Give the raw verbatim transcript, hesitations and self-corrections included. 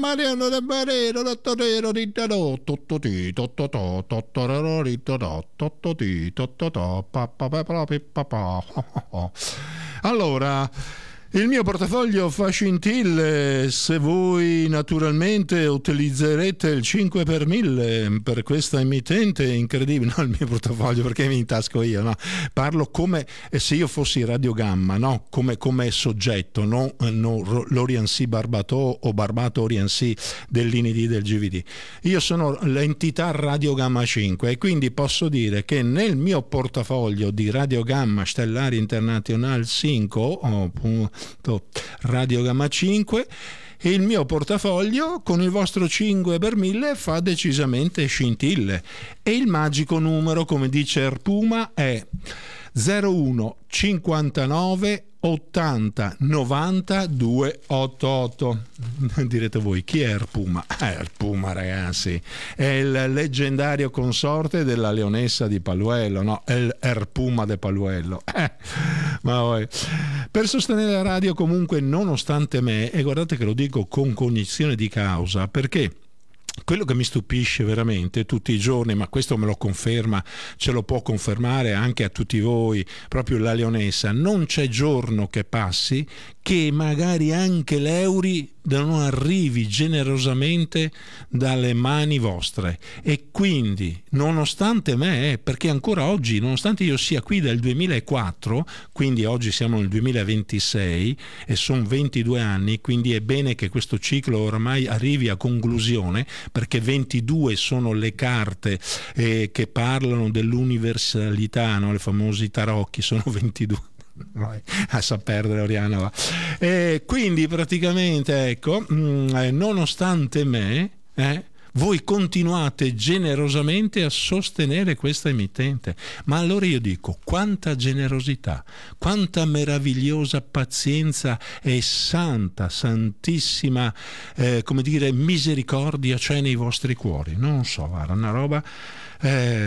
Mariano de Marino da Torero di Tano tutto ti tutto to tottorero di Tano tutto ti tutto to papà papà papà. Allora, il mio portafoglio fa scintille. Se voi naturalmente utilizzerete il cinque per mille per questa emittente incredibile, no, il mio portafoglio perché mi intasco io, no, parlo come se io fossi Radiogamma, no, come, come soggetto, no, no l'Oriansi Barbato o Barbato Oriansi dell'I N I D del G V D. Io sono l'entità Radiogamma cinque e quindi posso dire che nel mio portafoglio di Radiogamma Stellari International cinque o Radiogamma cinque, e il mio portafoglio con il vostro cinque per mille fa decisamente scintille, e il magico numero, come dice Erpuma, è zero uno cinquantanove ottanta novanta duecentottantotto. Direte voi, chi è Erpuma? Eh, Erpuma, ragazzi, è il leggendario consorte della leonessa di Paluello, no? È il Erpuma de Paluello. Eh, ma poi, per sostenere la radio comunque, nonostante me, e guardate che lo dico con cognizione di causa, perché quello che mi stupisce veramente tutti i giorni, ma questo me lo conferma, ce lo può confermare anche a tutti voi, proprio la leonessa, non c'è giorno che passi che magari anche l'euro non arrivi generosamente dalle mani vostre. E quindi, nonostante me, perché ancora oggi, nonostante io sia qui dal duemilaquattro, quindi oggi siamo nel duemilaventisei e sono ventidue anni, quindi è bene che questo ciclo ormai arrivi a conclusione, perché ventidue sono le carte eh, che parlano dell'universalità, no? Le famosi tarocchi sono ventidue. Vai, a sa perdere Oriana va. E quindi praticamente ecco, mh, nonostante me eh, voi continuate generosamente a sostenere questa emittente. Ma allora io dico, quanta generosità, quanta meravigliosa pazienza e santa, santissima eh, come dire, misericordia c'è nei vostri cuori. Non so, guarda, una roba eh,